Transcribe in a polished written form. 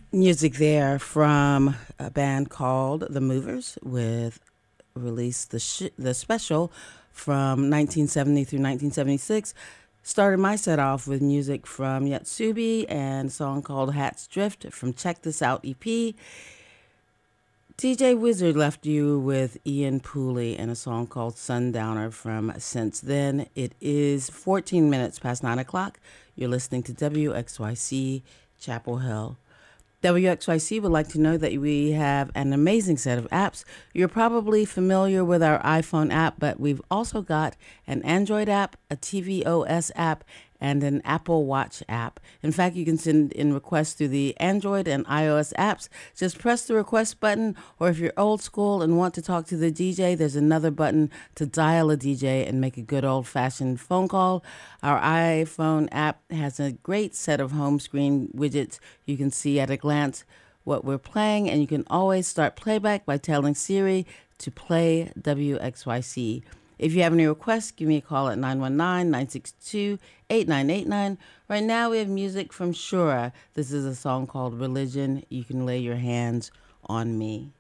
Music there from a band called The Movers with released the special from 1970 through 1976. Started my set off with music from Yatsubi and a song called Hats Drift from Check This Out EP. DJ Wizard left you with Ian Pooley and a song called Sundowner from Since Then. It is 14 minutes past 9 o'clock. You're listening to WXYC Chapel Hill. WXYC would like to know that we have an amazing set of apps. You're probably familiar with our iPhone app, but we've also got an Android app, a tvOS app, and an Apple Watch app. In fact, you can send in requests through the Android and iOS apps. Just press the request button, or if you're old school and want to talk to the DJ, there's another button to dial a DJ and make a good old-fashioned phone call. Our iPhone app has a great set of home screen widgets. You can see at a glance what we're playing, and you can always start playback by telling Siri to play WXYC. If you have any requests, give me a call at 919-962-8989. Right now we have music from Shura. This is a song called Religion. You Can Lay Your Hands on Me.